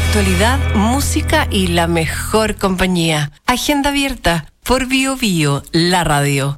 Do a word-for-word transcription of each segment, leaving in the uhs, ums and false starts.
Actualidad, música y la mejor compañía. Agenda abierta por Bio Bio, la radio.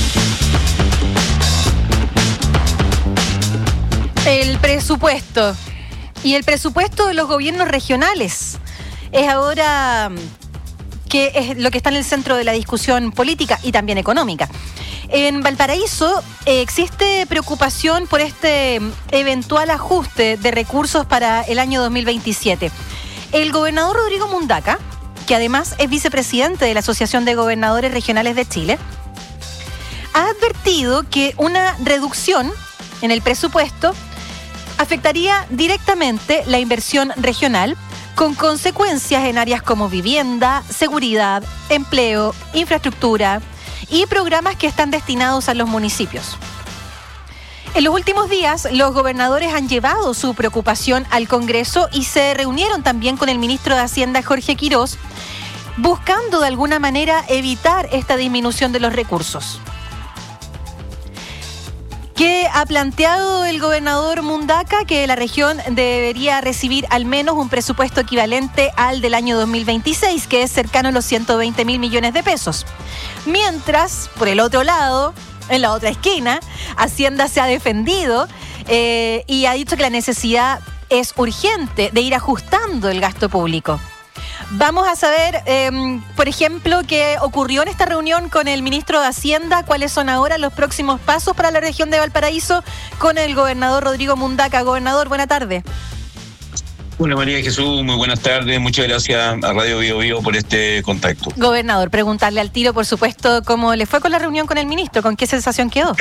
El presupuesto y el presupuesto de los gobiernos regionales es ahora que es lo que está en el centro de la discusión política y también económica. En Valparaíso eh, existe preocupación por este eventual ajuste de recursos para el año dos mil veintisiete. El gobernador Rodrigo Mundaca, que además es vicepresidente de la Asociación de Gobernadores Regionales de Chile, ha advertido que una reducción en el presupuesto afectaría directamente la inversión regional, con consecuencias en áreas como vivienda, seguridad, empleo, infraestructura y programas que están destinados a los municipios. En los últimos días, los gobernadores han llevado su preocupación al Congreso y se reunieron también con el ministro de Hacienda, Jorge Quirós, buscando de alguna manera evitar esta disminución de los recursos. ¿Qué ha planteado el gobernador Mundaca? Que la región debería recibir al menos un presupuesto equivalente al del año dos mil veintiséis, que es cercano a los ciento veinte mil millones de pesos. Mientras, por el otro lado, en la otra esquina, Hacienda se ha defendido eh, y ha dicho que la necesidad es urgente de ir ajustando el gasto público. Vamos a saber, eh, por ejemplo, qué ocurrió en esta reunión con el ministro de Hacienda, cuáles son ahora los próximos pasos para la región de Valparaíso con el gobernador Rodrigo Mundaca. Gobernador, buena tarde. Hola María Jesús, muy buenas tardes, muchas gracias a Radio Bio Bio por este contacto. Gobernador, preguntarle al tiro, por supuesto, cómo le fue con la reunión con el ministro, con qué sensación quedó.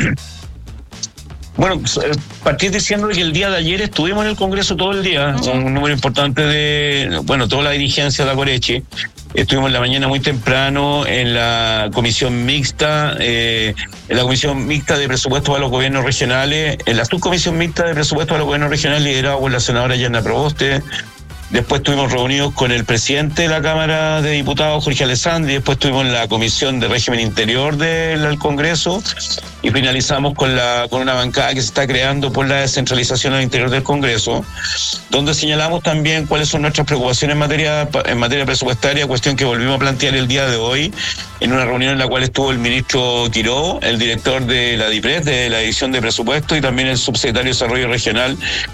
Bueno, partir diciendo que el día de ayer estuvimos en el Congreso todo el día, uh-huh. un número importante de, bueno, toda la dirigencia de la Corechi. Estuvimos en la mañana muy temprano en la comisión mixta, eh, en la comisión mixta de presupuesto para los gobiernos regionales, en la subcomisión mixta de presupuesto para los gobiernos regionales liderado por la senadora Yana Proboste. Después estuvimos reunidos con el presidente de la Cámara de Diputados, Jorge Alessandri. Después estuvimos en la Comisión de Régimen Interior del Congreso y finalizamos con la con una bancada que se está creando por la descentralización al interior del Congreso, donde señalamos también cuáles son nuestras preocupaciones en materia en materia presupuestaria, cuestión que volvimos a plantear el día de hoy en una reunión en la cual estuvo el ministro Quirós, el director de la DIPRES, de la División de Presupuesto, y también el subsecretario de Desarrollo Regional,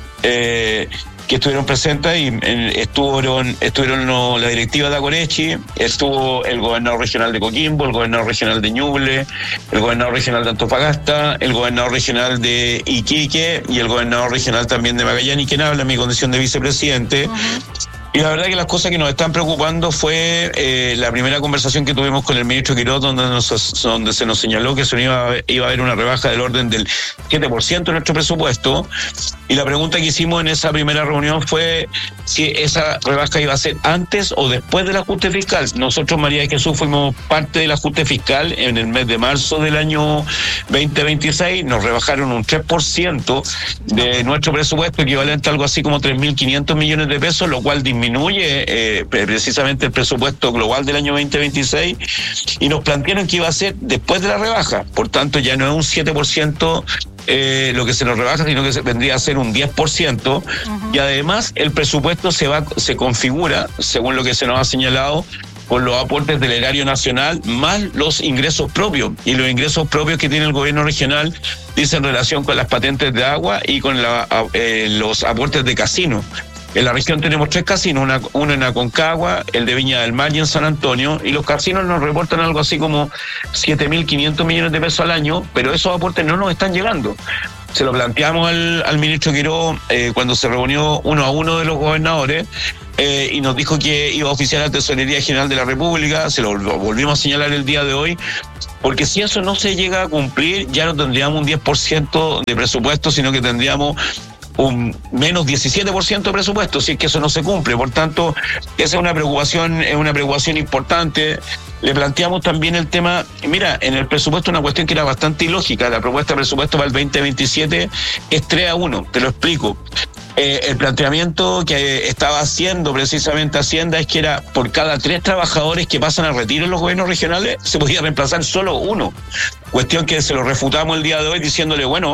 eh, que estuvieron presentes y eh, estuvieron, estuvieron no, la directiva de Corechi, estuvo el gobernador regional de Coquimbo, el gobernador regional de Ñuble, el gobernador regional de Antofagasta, el gobernador regional de Iquique y el gobernador regional también de Magallanes, quien habla en mi condición de vicepresidente. Uh-huh. Y la verdad que las cosas que nos están preocupando fue eh, la primera conversación que tuvimos con el ministro Quirós, donde, nos, donde se nos señaló que se iba a, iba a haber una rebaja del orden del siete por ciento de nuestro presupuesto. Y la pregunta que hicimos en esa primera reunión fue si esa rebaja iba a ser antes o después del ajuste fiscal. Nosotros, María de Jesús, fuimos parte del ajuste fiscal en el mes de marzo del año veinte veintiséis. Nos rebajaron un tres por ciento de nuestro presupuesto, equivalente a algo así como tres mil quinientos millones de pesos, lo cual disminuyó disminuye eh, precisamente el presupuesto global del año veinte veintiséis, y nos plantearon que iba a ser después de la rebaja. Por tanto, ya no es un siete por ciento eh, lo que se nos rebaja, sino que se, vendría a ser un diez por ciento. Uh-huh. Y además el presupuesto se va se configura, según lo que se nos ha señalado, por los aportes del erario nacional más los ingresos propios. Y los ingresos propios que tiene el gobierno regional dicen relación con las patentes de agua y con la, eh, los aportes de casino. En la región tenemos tres casinos, una, uno en Aconcagua, el de Viña del Mar y en San Antonio, y los casinos nos reportan algo así como siete mil quinientos millones de pesos al año, pero esos aportes no nos están llegando. Se lo planteamos al, al ministro Quirós eh, cuando se reunió uno a uno de los gobernadores, eh, y nos dijo que iba a oficiar a la Tesorería General de la República. Se lo, lo volvimos a señalar el día de hoy, porque si eso no se llega a cumplir, ya no tendríamos un diez por ciento de presupuesto, sino que tendríamos un menos diecisiete por ciento de presupuesto, si es que eso no se cumple. Por tanto, esa es una preocupación, es una preocupación importante. Le planteamos también el tema, mira, en el presupuesto una cuestión que era bastante ilógica. La propuesta de presupuesto para el veinte veintisiete es tres a uno, te lo explico. Eh, el planteamiento que estaba haciendo precisamente Hacienda es que era por cada tres trabajadores que pasan a retiro en los gobiernos regionales, se podía reemplazar solo uno. Cuestión que se lo refutamos el día de hoy diciéndole, bueno,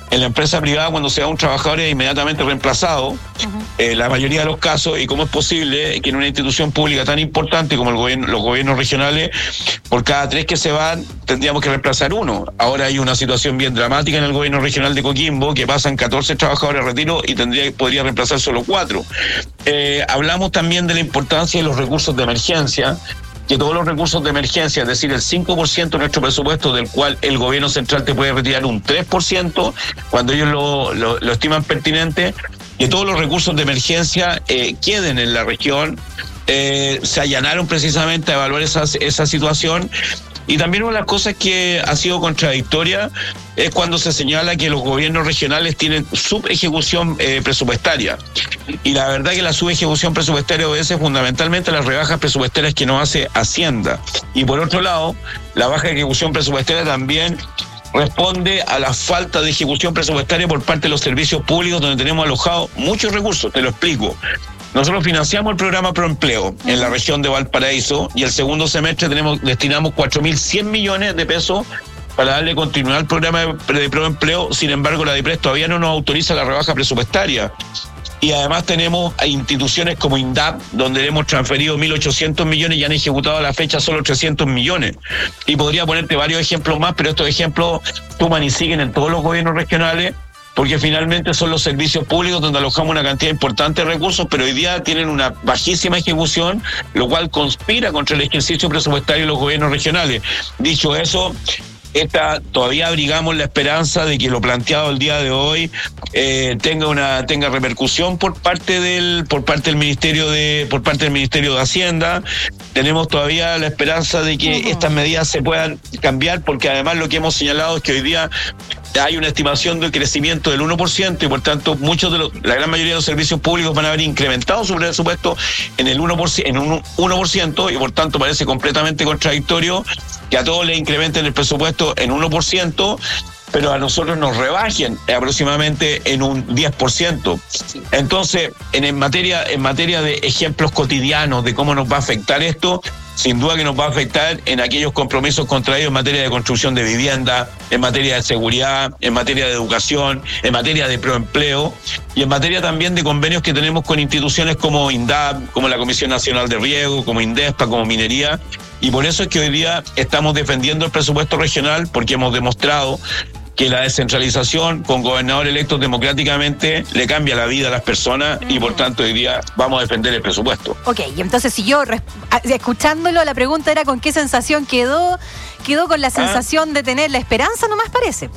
En la empresa privada, cuando se va un trabajador es inmediatamente reemplazado, uh-huh. eh, la mayoría de los casos, y cómo es posible que en una institución pública tan importante como el gobierno, los gobiernos regionales, por cada tres que se van, tendríamos que reemplazar uno. Ahora hay una situación bien dramática en el gobierno regional de Coquimbo, que pasan catorce trabajadores a retiro y tendría podría reemplazar solo cuatro. Eh, hablamos también de la importancia de los recursos de emergencia, que todos los recursos de emergencia, es decir, el cinco por ciento de nuestro presupuesto, del cual el gobierno central te puede retirar un tres por ciento cuando ellos lo, lo, lo estiman pertinente, que todos los recursos de emergencia eh, queden en la región. Eh, se allanaron precisamente a evaluar esa, esa situación. Y también una de las cosas que ha sido contradictoria es cuando se señala que los gobiernos regionales tienen subejecución eh, presupuestaria. Y la verdad que la subejecución presupuestaria obedece fundamentalmente a las rebajas presupuestarias que nos hace Hacienda. Y por otro lado, la baja ejecución presupuestaria también responde a la falta de ejecución presupuestaria por parte de los servicios públicos, donde tenemos alojados muchos recursos. Te lo explico. Nosotros financiamos el programa Proempleo uh-huh. en la región de Valparaíso, y el segundo semestre tenemos destinamos cuatro mil cien millones de pesos para darle continuidad al programa de, de Proempleo. Sin embargo, la DIPRES todavía no nos autoriza la rebaja presupuestaria. Y además tenemos a instituciones como INDAP, donde le hemos transferido mil ochocientos millones y han ejecutado a la fecha solo trescientos millones. Y podría ponerte varios ejemplos más, pero estos ejemplos suman y siguen en todos los gobiernos regionales, porque finalmente son los servicios públicos donde alojamos una cantidad importante de recursos, pero hoy día tienen una bajísima ejecución, lo cual conspira contra el ejercicio presupuestario de los gobiernos regionales. Dicho eso, esta, todavía abrigamos la esperanza de que lo planteado el día de hoy eh, tenga una tenga repercusión por parte del por parte del ministerio de por parte del Ministerio de Hacienda. Tenemos todavía la esperanza de que uh-huh. estas medidas se puedan cambiar, porque además lo que hemos señalado es que hoy día hay una estimación del crecimiento del uno por ciento y por tanto muchos de los, la gran mayoría de los servicios públicos van a haber incrementado su presupuesto en el uno por ciento, en un uno por ciento, y por tanto parece completamente contradictorio que a todos les incrementen el presupuesto en uno por ciento, pero a nosotros nos rebajen aproximadamente en un diez por ciento. Entonces, en, en materia en materia de ejemplos cotidianos de cómo nos va a afectar esto, sin duda que nos va a afectar en aquellos compromisos contraídos en materia de construcción de vivienda, en materia de seguridad, en materia de educación, en materia de proempleo y en materia también de convenios que tenemos con instituciones como INDAP, como la Comisión Nacional de Riego, como INDESPA, como Minería. Y por eso es que hoy día estamos defendiendo el presupuesto regional, porque hemos demostrado que la descentralización con gobernadores electos democráticamente le cambia la vida a las personas y por tanto hoy día vamos a defender el presupuesto. Ok, y entonces si yo, escuchándolo, la pregunta era con qué sensación quedó, quedó con la sensación ah. de tener la esperanza, nomás parece.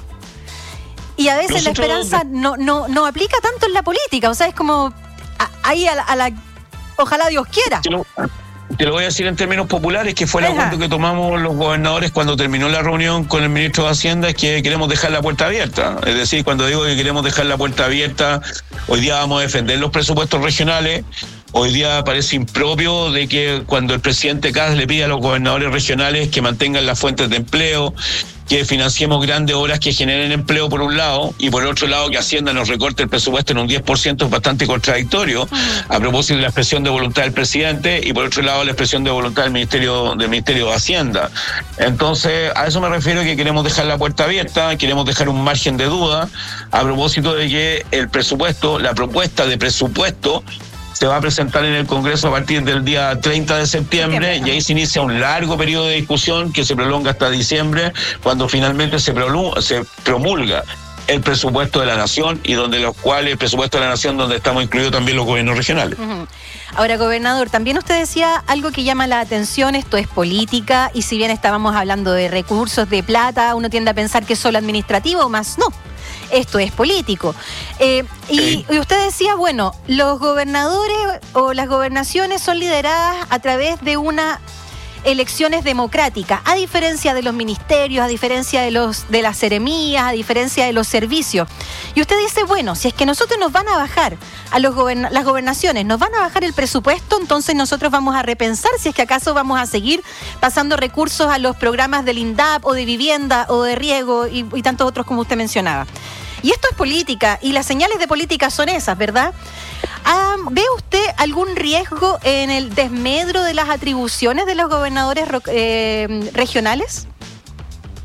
Y a veces Nosotros, la esperanza no, no, no aplica tanto en la política, o sea, es como a, ahí a la, a la... Ojalá Dios quiera. Sí, no. Te lo voy a decir en términos populares, que fue el acuerdo que tomamos los gobernadores cuando terminó la reunión con el ministro de Hacienda, es que queremos dejar la puerta abierta. Es decir, cuando digo que queremos dejar la puerta abierta, hoy día vamos a defender los presupuestos regionales. Hoy día parece impropio de que cuando el presidente Kast le pide a los gobernadores regionales que mantengan las fuentes de empleo, que financiemos grandes obras que generen empleo por un lado, y por otro lado que Hacienda nos recorte el presupuesto en un diez por ciento, es bastante contradictorio, a propósito de la expresión de voluntad del presidente, y por otro lado la expresión de voluntad del Ministerio, del Ministerio de Hacienda. Entonces, a eso me refiero, que queremos dejar la puerta abierta, queremos dejar un margen de duda, a propósito de que el presupuesto, la propuesta de presupuesto, se va a presentar en el Congreso a partir del día treinta de septiembre y ahí se inicia un largo periodo de discusión que se prolonga hasta diciembre, cuando finalmente se promulga, se promulga el presupuesto de la Nación, y donde los cuales el presupuesto de la Nación donde estamos incluidos también los gobiernos regionales. Uh-huh. Ahora, gobernador, también usted decía algo que llama la atención: esto es política, y si bien estábamos hablando de recursos, de plata, uno tiende a pensar que es solo administrativo, más no. Esto es político. Eh, y, sí. y usted decía, bueno, los gobernadores o las gobernaciones son lideradas a través de una elecciones democráticas, a diferencia de los ministerios, a diferencia de los de las seremías, a diferencia de los servicios. Y usted dice, bueno, si es que nosotros nos van a bajar a los goberna- las gobernaciones, nos van a bajar el presupuesto, entonces nosotros vamos a repensar si es que acaso vamos a seguir pasando recursos a los programas del INDAP o de vivienda o de riego y, y tantos otros como usted mencionaba. Y esto es política, y las señales de política son esas, ¿verdad? Ah, ¿ve usted algún riesgo en el desmedro de las atribuciones de los gobernadores eh, regionales?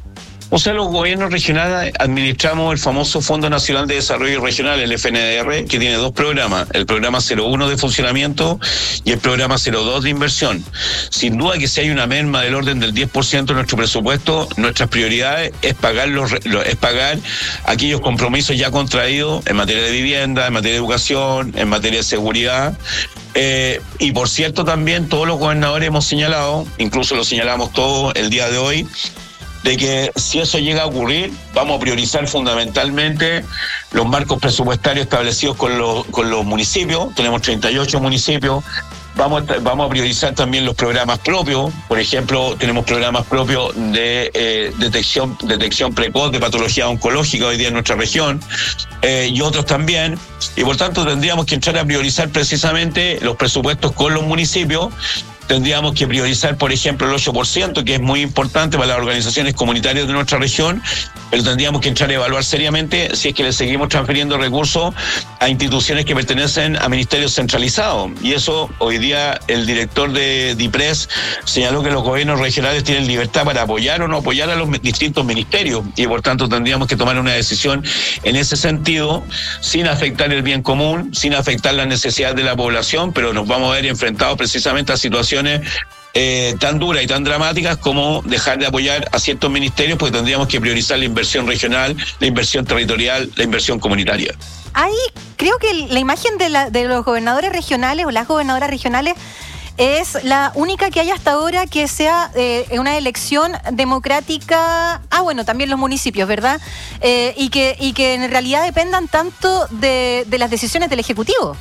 O sea, los gobiernos regionales administramos el famoso Fondo Nacional de Desarrollo Regional, el F N D R, que tiene dos programas, el programa cero uno de funcionamiento y el programa cero dos de inversión. Sin duda que si hay una merma del orden del diez por ciento de nuestro presupuesto, nuestras prioridades es pagar, los, es pagar aquellos compromisos ya contraídos en materia de vivienda, en materia de educación, en materia de seguridad. Eh, y por cierto también todos los gobernadores hemos señalado, incluso lo señalamos todos el día de hoy, de que si eso llega a ocurrir, vamos a priorizar fundamentalmente los marcos presupuestarios establecidos con los, con los municipios. Tenemos treinta y ocho municipios. Vamos a, vamos a priorizar también los programas propios. Por ejemplo, tenemos programas propios de eh, detección, detección precoz de patología oncológica hoy día en nuestra región, eh, y otros también. Y por tanto tendríamos que entrar a priorizar precisamente los presupuestos con los municipios. Tendríamos que priorizar, por ejemplo, el ocho por ciento, que es muy importante para las organizaciones comunitarias de nuestra región, pero tendríamos que entrar a evaluar seriamente si es que le seguimos transfiriendo recursos a instituciones que pertenecen a ministerios centralizados. Y eso, hoy día, el director de DIPRES señaló que los gobiernos regionales tienen libertad para apoyar o no apoyar a los distintos ministerios, y por tanto tendríamos que tomar una decisión en ese sentido, sin afectar el bien común, sin afectar las necesidades de la población, pero nos vamos a ver enfrentados precisamente a situaciones Eh, tan duras y tan dramáticas como dejar de apoyar a ciertos ministerios, porque tendríamos que priorizar la inversión regional, la inversión territorial, la inversión comunitaria. Ahí creo que la imagen de, la, de los gobernadores regionales o las gobernadoras regionales es la única que hay hasta ahora que sea eh, una elección democrática. Ah, bueno, también los municipios, ¿verdad? Eh, y, que, y que en realidad dependan tanto de, de las decisiones del Ejecutivo.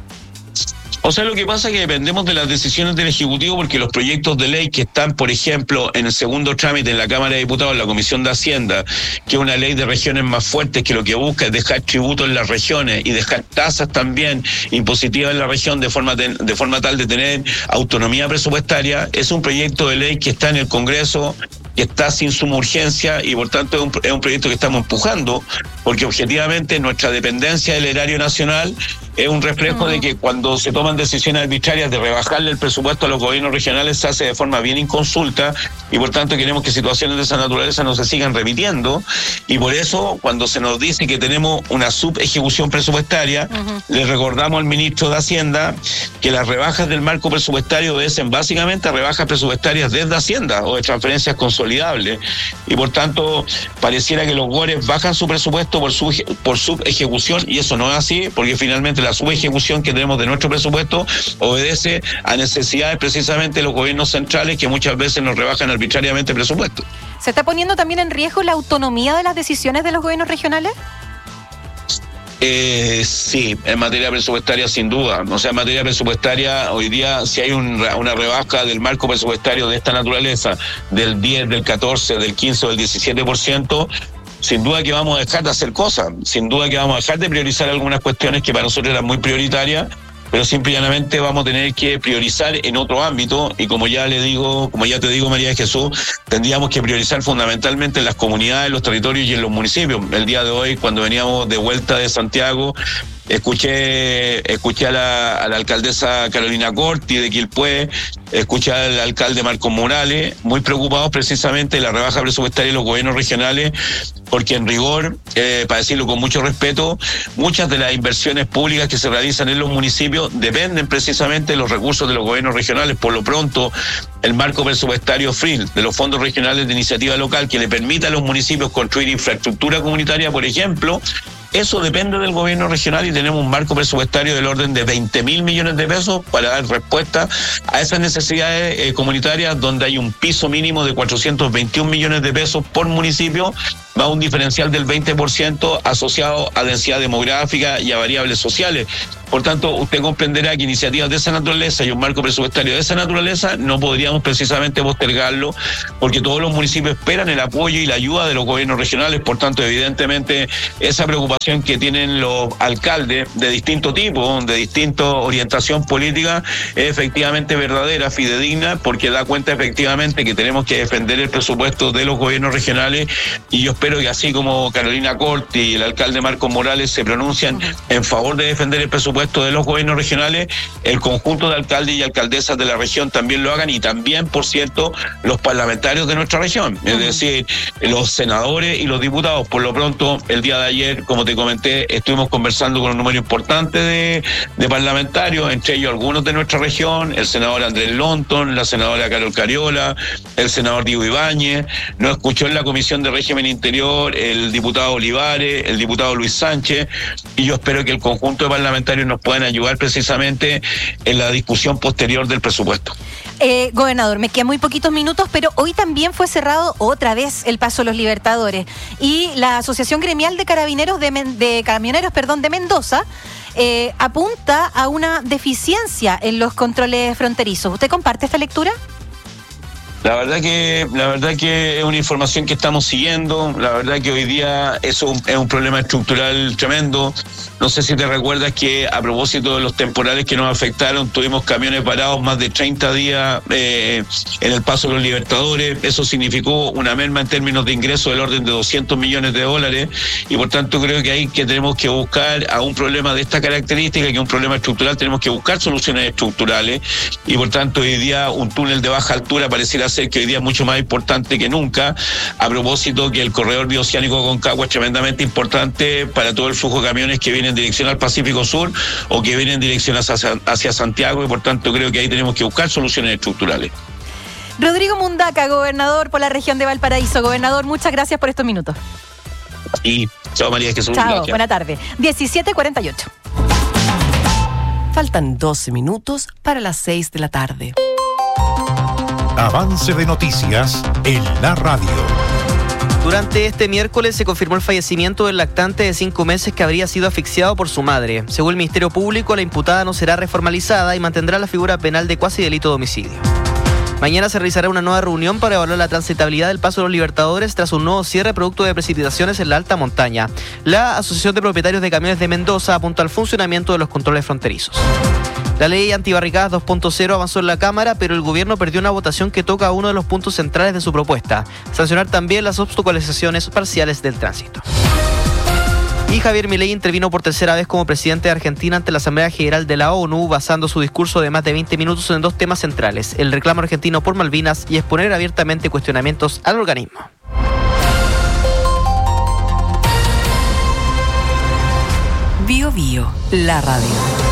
O sea, lo que pasa es que dependemos de las decisiones del Ejecutivo, porque los proyectos de ley que están, por ejemplo, en el segundo trámite en la Cámara de Diputados, en la Comisión de Hacienda, que es una ley de regiones más fuertes, que lo que busca es dejar tributos en las regiones y dejar tasas también impositivas en la región de forma, de, de forma tal de tener autonomía presupuestaria, es un proyecto de ley que está en el Congreso, que está sin suma urgencia, y por tanto es un, es un proyecto que estamos empujando, porque objetivamente nuestra dependencia del erario nacional es un reflejo de que cuando se toman decisiones arbitrarias de rebajarle el presupuesto a los gobiernos regionales se hace de forma bien inconsulta, y por tanto queremos que situaciones de esa naturaleza no se sigan repitiendo, y por eso cuando se nos dice que tenemos una subejecución presupuestaria, uh-huh. le recordamos al ministro de Hacienda que las rebajas del marco presupuestario obedecen básicamente a rebajas presupuestarias desde Hacienda o de transferencias consolidables, y por tanto pareciera que los GORES bajan su presupuesto por su por subejecución, y eso no es así, porque finalmente la subejecución que tenemos de nuestro presupuesto obedece a necesidades precisamente de los gobiernos centrales, que muchas veces nos rebajan arbitrariamente el presupuesto. ¿Se está poniendo también en riesgo la autonomía de las decisiones de los gobiernos regionales? Eh, sí, en materia presupuestaria sin duda. O sea, en materia presupuestaria hoy día si hay un, una rebaja del marco presupuestario de esta naturaleza del diez, del catorce, del quince o del diecisiete por ciento, sin duda que vamos a dejar de hacer cosas, sin duda que vamos a dejar de priorizar algunas cuestiones que para nosotros eran muy prioritarias, pero simple y llanamente vamos a tener que priorizar en otro ámbito, y como ya le digo, como ya te digo, María de Jesús, tendríamos que priorizar fundamentalmente en las comunidades, en los territorios y en los municipios. El día de hoy, cuando veníamos de vuelta de Santiago, Escuché escuché a la, a la alcaldesa Carolina Corti de Quilpué, escuché al alcalde Marcos Morales, muy preocupados precisamente de la rebaja presupuestaria de los gobiernos regionales, porque en rigor, eh, para decirlo con mucho respeto, muchas de las inversiones públicas que se realizan en los municipios dependen precisamente de los recursos de los gobiernos regionales. Por lo pronto, el marco presupuestario F R I L, de los fondos regionales de iniciativa local, que le permita a los municipios construir infraestructura comunitaria, por ejemplo, eso depende del gobierno regional, y tenemos un marco presupuestario del orden de veinte mil millones de pesos para dar respuesta a esas necesidades eh, comunitarias, donde hay un piso mínimo de cuatrocientos veintiún millones de pesos por municipio, va un diferencial del veinte por ciento asociado a densidad demográfica y a variables sociales. Por tanto, usted comprenderá que iniciativas de esa naturaleza y un marco presupuestario de esa naturaleza no podríamos precisamente postergarlo, porque todos los municipios esperan el apoyo y la ayuda de los gobiernos regionales. Por tanto, evidentemente, esa preocupación información que tienen los alcaldes de distinto tipo, de distinta orientación política, es efectivamente verdadera, fidedigna, porque da cuenta efectivamente que tenemos que defender el presupuesto de los gobiernos regionales, y yo espero que así como Carolina Corti y el alcalde Marcos Morales se pronuncian en favor de defender el presupuesto de los gobiernos regionales, el conjunto de alcaldes y alcaldesas de la región también lo hagan, y también, por cierto, los parlamentarios de nuestra región, es uh-huh. decir, los senadores y los diputados. Por lo pronto, el día de ayer, como te comenté, estuvimos conversando con un número importante de, de parlamentarios, entre ellos algunos de nuestra región, el senador Andrés Lonton, la senadora Carol Cariola, el senador Diego Ibáñez, nos escuchó en la Comisión de Régimen Interior el diputado Olivares, el diputado Luis Sánchez, y yo espero que el conjunto de parlamentarios nos puedan ayudar precisamente en la discusión posterior del presupuesto. Eh, gobernador, me quedan muy poquitos minutos, pero hoy también fue cerrado otra vez el Paso de los Libertadores, y la Asociación Gremial de Carabineros de, Men- de Camioneros, perdón, de Mendoza eh, apunta a una deficiencia en los controles fronterizos. ¿Usted comparte esta lectura? La verdad que la verdad que es una información que estamos siguiendo. La verdad que hoy día eso es un problema estructural tremendo. No sé si te recuerdas que a propósito de los temporales que nos afectaron, tuvimos camiones parados más de treinta días eh, en el Paso de los Libertadores. Eso significó una merma en términos de ingresos del orden de doscientos millones de dólares, y por tanto creo que ahí que tenemos que buscar a un problema de esta característica, que es un problema estructural, tenemos que buscar soluciones estructurales, y por tanto hoy día un túnel de baja altura pareciera ser que hoy día es mucho más importante que nunca, a propósito que el corredor bioceánico Aconcagua es tremendamente importante para todo el flujo de camiones que vienen en dirección al Pacífico Sur o que vienen en dirección hacia, hacia Santiago, y por tanto creo que ahí tenemos que buscar soluciones estructurales. Rodrigo Mundaca, gobernador por la región de Valparaíso. Gobernador, muchas gracias por estos minutos. Y chao, María Jesús. Chao, gracias. Buena tarde. diecisiete cuarenta y ocho. Faltan doce minutos para las seis de la tarde. Avance de noticias en la radio. Durante este miércoles se confirmó el fallecimiento del lactante de cinco meses que habría sido asfixiado por su madre. Según el Ministerio Público, la imputada no será reformalizada y mantendrá la figura penal de cuasi delito de homicidio. Mañana se realizará una nueva reunión para evaluar la transitabilidad del Paso de los Libertadores tras un nuevo cierre producto de precipitaciones en la alta montaña. La Asociación de Propietarios de Camiones de Mendoza apuntó al funcionamiento de los controles fronterizos. La ley antibarricadas dos punto cero avanzó en la Cámara, pero el gobierno perdió una votación que toca uno de los puntos centrales de su propuesta: sancionar también las obstaculizaciones parciales del tránsito. Y Javier Milei intervino por tercera vez como presidente de Argentina ante la Asamblea General de la ONU, basando su discurso de más de veinte minutos en dos temas centrales: el reclamo argentino por Malvinas y exponer abiertamente cuestionamientos al organismo. Bio Bio, la radio.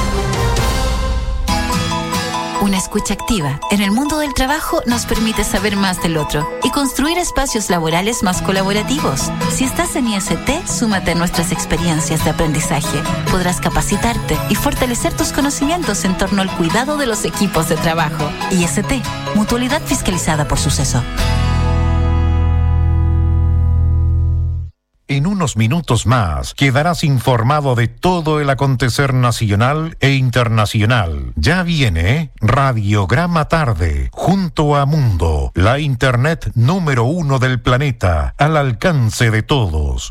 Una escucha activa en el mundo del trabajo nos permite saber más del otro y construir espacios laborales más colaborativos. Si estás en I S T, súmate a nuestras experiencias de aprendizaje. Podrás capacitarte y fortalecer tus conocimientos en torno al cuidado de los equipos de trabajo. I S T, mutualidad fiscalizada por Suceso. En unos minutos más quedarás informado de todo el acontecer nacional e internacional. Ya viene Radiograma Tarde, junto a Mundo, la internet número uno del planeta, al alcance de todos.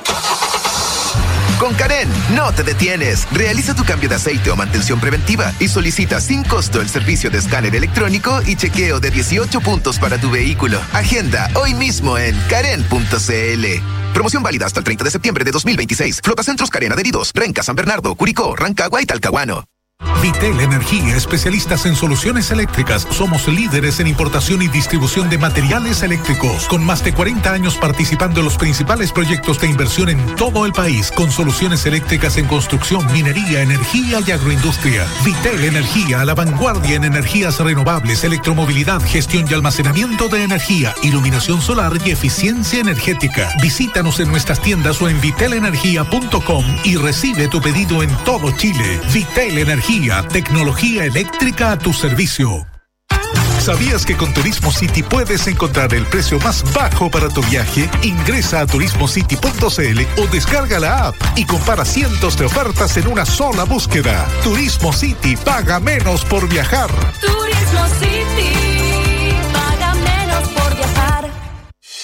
Con Karen, no te detienes. Realiza tu cambio de aceite o mantención preventiva y solicita sin costo el servicio de escáner electrónico y chequeo de dieciocho puntos para tu vehículo. Agenda hoy mismo en karen punto c l. Promoción válida hasta el treinta de septiembre de dos mil veintiséis. Flotacentros Karen adheridos: Renca, San Bernardo, Curicó, Rancagua y Talcahuano. Vitel Energía, especialistas en soluciones eléctricas. Somos líderes en importación y distribución de materiales eléctricos, con más de cuarenta años participando en los principales proyectos de inversión en todo el país, con soluciones eléctricas en construcción, minería, energía y agroindustria. Vitel Energía, a la vanguardia en energías renovables, electromovilidad, gestión y almacenamiento de energía, iluminación solar y eficiencia energética. Visítanos en nuestras tiendas o en vitel energía punto com y recibe tu pedido en todo Chile. Vitel Energía, tecnología eléctrica a tu servicio. ¿Sabías que con Turismo City puedes encontrar el precio más bajo para tu viaje? Ingresa a turismo city punto c l o descarga la app y compara cientos de ofertas en una sola búsqueda. Turismo City, paga menos por viajar. Turismo City, paga menos por viajar.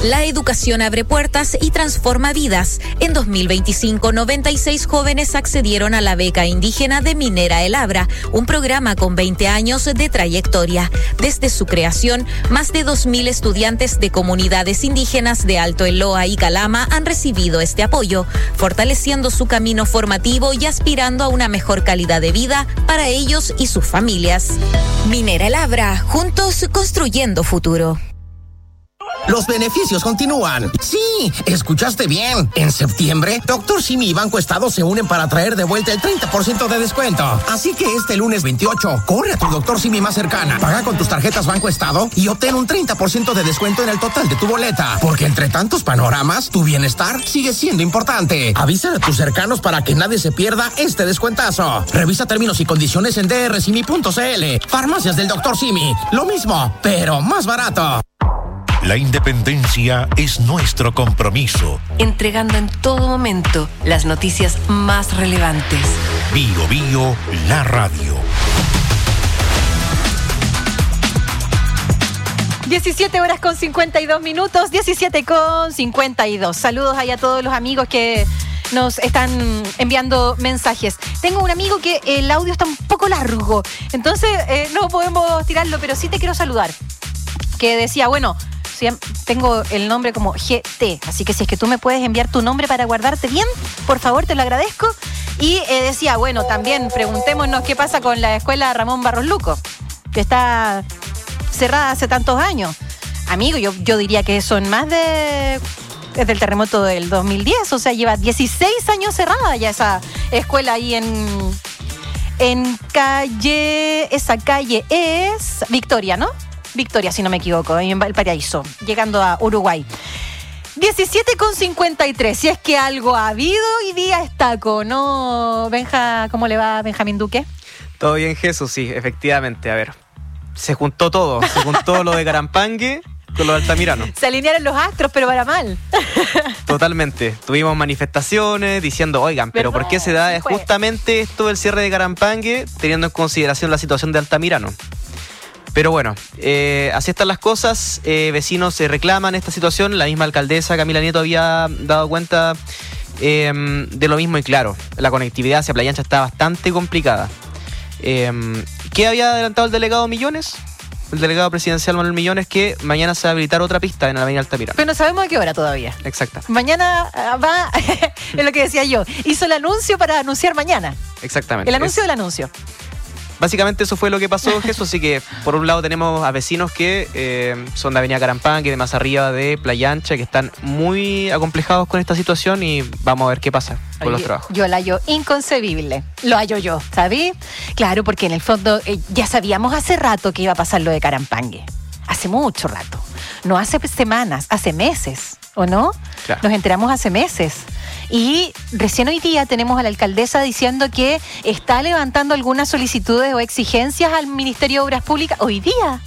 La educación abre puertas y transforma vidas. En dos mil veinticinco, noventa y seis jóvenes accedieron a la beca indígena de Minera El Abra, un programa con veinte años de trayectoria. Desde su creación, más de dos mil estudiantes de comunidades indígenas de Alto Eloa y Calama han recibido este apoyo, fortaleciendo su camino formativo y aspirando a una mejor calidad de vida para ellos y sus familias. Minera El Abra, juntos construyendo futuro. Los beneficios continúan. Sí, escuchaste bien. En septiembre, Doctor Simi y Banco Estado se unen para traer de vuelta el treinta por ciento de descuento. Así que este lunes veintiocho, corre a tu Doctor Simi más cercana, paga con tus tarjetas Banco Estado y obtén un treinta por ciento de descuento en el total de tu boleta. Porque entre tantos panoramas, tu bienestar sigue siendo importante. Avisa a tus cercanos para que nadie se pierda este descuentazo. Revisa términos y condiciones en d r simi punto c l. Farmacias del Doctor Simi. Lo mismo, pero más barato. La independencia es nuestro compromiso. Entregando en todo momento las noticias más relevantes. Bio Bio, la radio. diecisiete horas con cincuenta y dos minutos, diecisiete con cincuenta y dos. Saludos ahí a todos los amigos que nos están enviando mensajes. Tengo un amigo que el audio está un poco largo, entonces eh, no podemos tirarlo, pero sí te quiero saludar. Que decía, bueno, tengo el nombre como G T, así que si es que tú me puedes enviar tu nombre para guardarte bien, por favor, te lo agradezco. Y eh, decía, bueno, también preguntémonos qué pasa con la escuela Ramón Barros Luco, que está cerrada hace tantos años. Amigo, yo, yo diría que son más de... desde el terremoto del dos mil diez, o sea, lleva dieciséis años cerrada ya esa escuela ahí en... en calle... esa calle es Victoria, ¿no? Victoria, si no me equivoco, en Valparaíso, llegando a Uruguay. diecisiete con cincuenta y tres, si es que algo ha habido hoy día es taco, ¿no, Benja? ¿Cómo le va a Benjamín Duque? Todo bien, Jesús, sí, efectivamente. A ver, se juntó todo, se juntó lo de Carampangue con lo de Altamirano. Se alinearon los astros, pero para mal. Totalmente. Tuvimos manifestaciones diciendo, oigan, pero ¿por qué se da justamente esto del cierre de Carampangue teniendo en consideración la situación de Altamirano? Pero bueno, eh, así están las cosas, eh, vecinos se reclaman esta situación, la misma alcaldesa Camila Nieto había dado cuenta eh, de lo mismo y claro, la conectividad hacia Playa Ancha está bastante complicada. Eh, ¿Qué había adelantado el delegado Millones? El delegado presidencial Manuel Millones, que mañana se va a habilitar otra pista en la avenida Altamirano. Pero no sabemos de qué hora todavía. Exacto. Mañana va, es lo que decía yo, hizo el anuncio para anunciar mañana. Exactamente. El anuncio es... del anuncio. Básicamente eso fue lo que pasó, Jesús, así que por un lado tenemos a vecinos que eh, son de Avenida Carampangue, de más arriba de Playa Ancha, que están muy acomplejados con esta situación y vamos a ver qué pasa con Oye, los trabajos. Yo la hallo inconcebible, lo hallo yo, ¿sabí? Claro, porque en el fondo eh, ya sabíamos hace rato que iba a pasar lo de Carampangue, hace mucho rato, no hace semanas, hace meses, ¿o no? Claro. Nos enteramos hace meses. Y recién hoy día tenemos a la alcaldesa diciendo que está levantando algunas solicitudes o exigencias al Ministerio de Obras Públicas hoy día.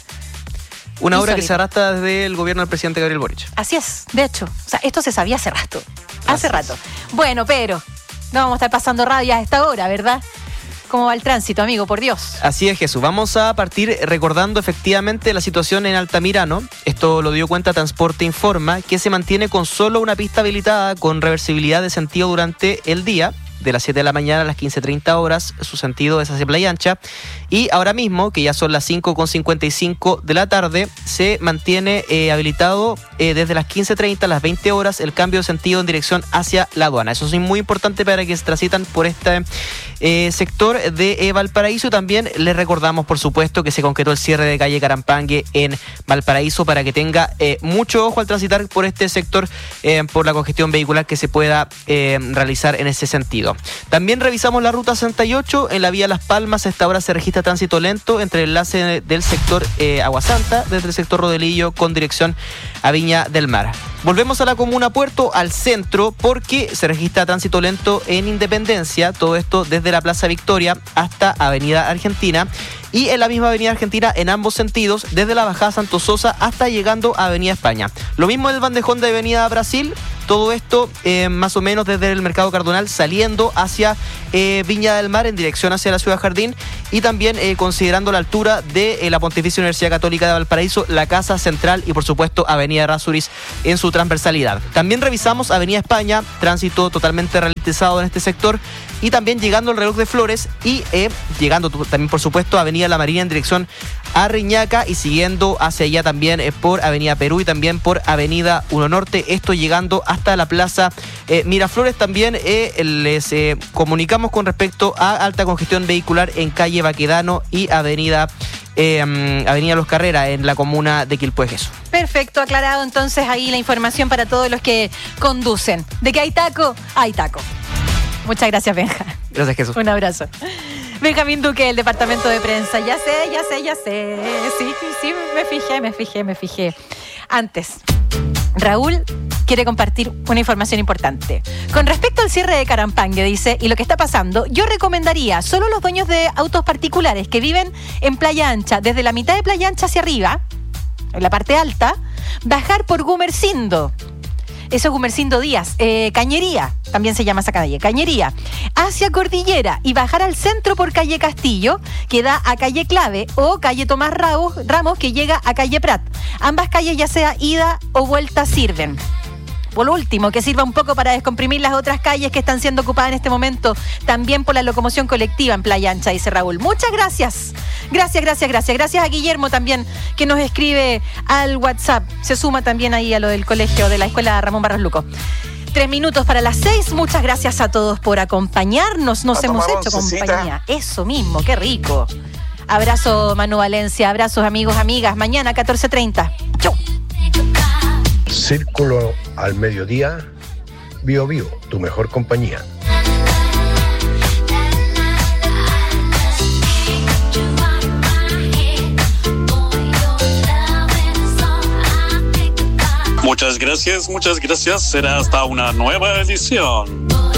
Una Insólito. Obra que se arrastra desde el gobierno del presidente Gabriel Boric. Así es, de hecho. O sea, esto se sabía hace rato. Hace Así rato. Es. Bueno, pero no vamos a estar pasando rabia a esta hora, ¿verdad? ¿Cómo va el tránsito, amigo? Por Dios. Así es, Jesús. Vamos a partir recordando efectivamente la situación en Altamirano. Esto lo dio cuenta Transporte Informa, que se mantiene con solo una pista habilitada con reversibilidad de sentido durante el día. De las siete de la mañana a las quince treinta horas, su sentido es hacia Playa Ancha. Y ahora mismo, que ya son las cinco con cincuenta y cinco de la tarde, se mantiene eh, habilitado eh, desde las quince treinta a las veinte horas el cambio de sentido en dirección hacia la aduana. Eso es muy importante para que se transitan por este eh, sector de eh, Valparaíso. También les recordamos, por supuesto, que se concretó el cierre de calle Carampangue en Valparaíso para que tenga eh, mucho ojo al transitar por este sector eh, por la congestión vehicular que se pueda eh, realizar en ese sentido. También revisamos la ruta sesenta y ocho en la vía Las Palmas. A esta hora se registra tránsito lento entre el enlace del sector eh, Aguasanta, desde el sector Rodelillo con dirección a Viña del Mar. Volvemos a la comuna Puerto, al centro, porque se registra tránsito lento en Independencia, todo esto desde la Plaza Victoria hasta Avenida Argentina, y en la misma avenida Argentina en ambos sentidos, desde la bajada Santo Sosa hasta llegando a avenida España. Lo mismo en el bandejón de avenida Brasil, todo esto eh, más o menos desde el Mercado Cardonal saliendo hacia eh, Viña del Mar en dirección hacia la Ciudad Jardín, y también eh, considerando la altura de eh, la Pontificia Universidad Católica de Valparaíso, la Casa Central y por supuesto avenida Errázuriz en su transversalidad. También revisamos avenida España, tránsito totalmente ralentizado en este sector, y también llegando al reloj de Flores y eh, llegando también por supuesto a avenida La Marina en dirección a Reñaca y siguiendo hacia allá también eh, por avenida Perú y también por avenida uno Norte, esto llegando hasta la plaza eh, Miraflores. También eh, les eh, comunicamos con respecto a alta congestión vehicular en calle Baquedano y avenida eh, avenida Los Carreras en la comuna de Quilpué, Jesús. Perfecto, aclarado entonces ahí la información para todos los que conducen. De que hay taco, hay taco. Muchas gracias, Benja. Gracias, Jesús. Un abrazo. Benjamín Duque, del departamento de prensa. Ya sé, ya sé, ya sé. Sí, sí, me fijé, me fijé, me fijé. Antes, Raúl quiere compartir una información importante. Con respecto al cierre de Carampangue, dice, y lo que está pasando, yo recomendaría solo a los dueños de autos particulares que viven en Playa Ancha, desde la mitad de Playa Ancha hacia arriba, en la parte alta, bajar por Gumersindo. Eso es Gumersindo Díaz. Eh, Cañería, también se llama esa calle. Cañería. Hacia Cordillera y bajar al centro por calle Castillo, que da a calle Clave, o calle Tomás Ramos, que llega a calle Prat. Ambas calles, ya sea ida o vuelta, sirven. Por último, que sirva un poco para descomprimir las otras calles que están siendo ocupadas en este momento, también por la locomoción colectiva en Playa Ancha, dice Raúl. Muchas gracias. Gracias, gracias, gracias. Gracias a Guillermo también, que nos escribe al WhatsApp. Se suma también ahí a lo del colegio de la Escuela Ramón Barros Luco. Tres minutos para las seis. Muchas gracias a todos por acompañarnos. Nos hemos hecho compañía. Eso mismo, qué rico. Abrazo, Manu Valencia. Abrazos, amigos, amigas. Mañana, catorce treinta. Chau. Círculo al mediodía, Bio Bio, tu mejor compañía. Muchas gracias, muchas gracias. Será hasta una nueva edición.